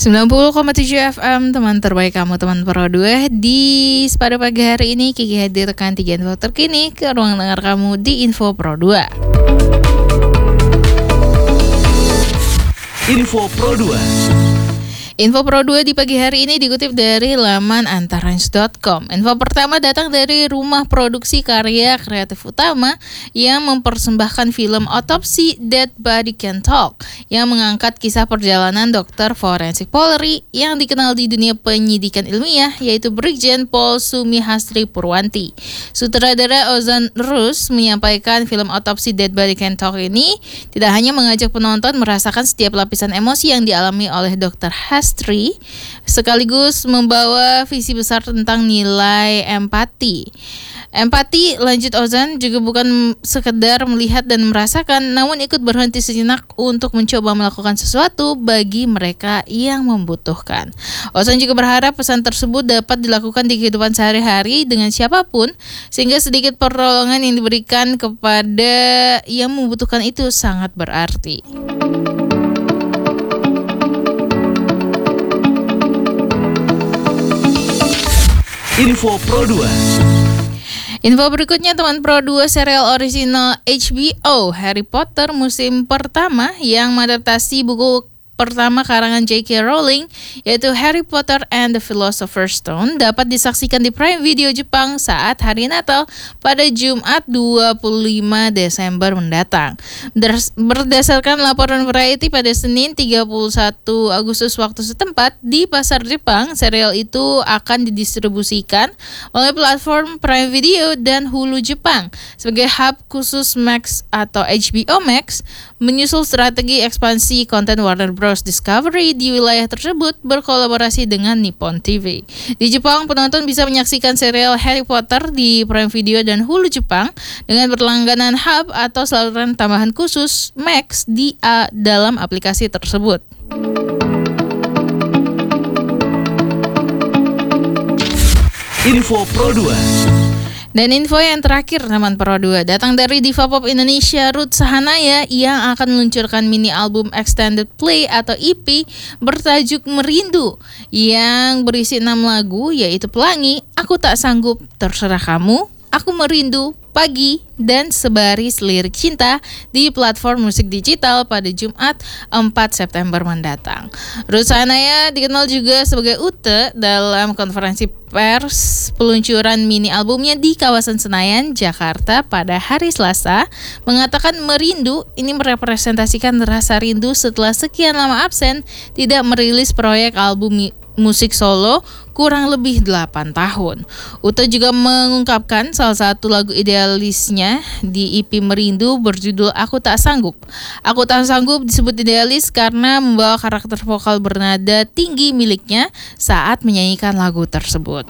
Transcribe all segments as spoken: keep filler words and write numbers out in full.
sembilan puluh koma tujuh F M, teman terbaik kamu, teman Pro dua. Di pada pagi hari ini Kiki hadirkan tiga info terkini ke ruang dengar kamu di Info Pro dua. Info Pro dua. Info Pro dua di pagi hari ini dikutip dari laman antarans dot com. Info pertama datang dari rumah produksi karya kreatif utama yang mempersembahkan film Otopsi Dead Body Can Talk yang mengangkat kisah perjalanan dokter forensik Polri yang dikenal di dunia penyidikan ilmiah, yaitu Brigjen Pol Sumihastri Purwanti. Sutradara Ozan Rus menyampaikan film Otopsi Dead Body Can Talk ini tidak hanya mengajak penonton merasakan setiap lapisan emosi yang dialami oleh dokter Hastri, sekaligus membawa visi besar tentang nilai empati. Empati, lanjut Ozan, juga bukan sekedar melihat dan merasakan, namun ikut berhenti sejenak untuk mencoba melakukan sesuatu bagi mereka yang membutuhkan. Ozan juga berharap pesan tersebut dapat dilakukan di kehidupan sehari-hari dengan siapapun, sehingga sedikit pertolongan yang diberikan kepada yang membutuhkan itu sangat berarti. Info Pro dua. Info berikutnya, teman Pro dua, serial original H B O Harry Potter musim pertama yang mengadaptasi buku pertama karangan J K Rowling, yaitu Harry Potter and the Philosopher's Stone, dapat disaksikan di Prime Video Jepang saat hari Natal pada Jumat dua puluh lima Desember mendatang. Berdasarkan laporan Variety pada Senin tiga puluh satu Agustus waktu setempat, di pasar Jepang, serial itu akan didistribusikan oleh platform Prime Video dan Hulu Jepang sebagai hub khusus Max atau H B O Max, menyusul strategi ekspansi konten Warner Bros. Discovery di wilayah tersebut berkolaborasi dengan Nippon T V. Di Jepang, penonton bisa menyaksikan serial Harry Potter di Prime Video dan Hulu Jepang dengan berlangganan hub atau saluran tambahan khusus Max di uh, dalam aplikasi tersebut. Info Pro dua. Dan info yang terakhir, teman Pro dua, datang dari diva pop Indonesia Ruth Sahanaya yang akan meluncurkan mini album extended play atau E P bertajuk Merindu yang berisi enam lagu, yaitu Pelangi, Aku Tak Sanggup, Terserah Kamu, Aku Merindu, Pagi, dan Sebaris Lirik Cinta di platform musik digital pada Jumat empat September mendatang. Ruth Sahanaya dikenal juga sebagai Ute dalam konferensi pers peluncuran mini albumnya di kawasan Senayan, Jakarta pada hari Selasa, mengatakan Merindu ini merepresentasikan rasa rindu setelah sekian lama absen tidak merilis proyek album musik solo kurang lebih delapan tahun. Ute juga mengungkapkan salah satu lagu idealisnya di E P Merindu berjudul Aku Tak Sanggup. Aku Tak Sanggup disebut idealis karena membawa karakter vokal bernada tinggi miliknya saat menyanyikan lagu tersebut.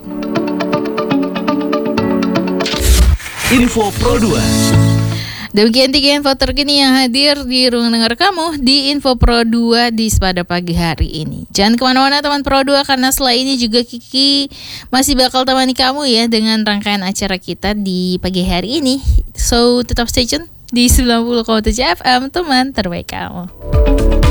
Info Pro dua. Demikian tiga info terkini yang hadir di ruang dengar kamu di Info Pro dua di pada pagi hari ini. Jangan kemana-mana, teman Pro dua, karena setelah ini juga Kiki masih bakal temani kamu ya dengan rangkaian acara kita di pagi hari ini. So, tetap stay tune di sembilan puluh koma tujuh F M, teman terbaik kamu.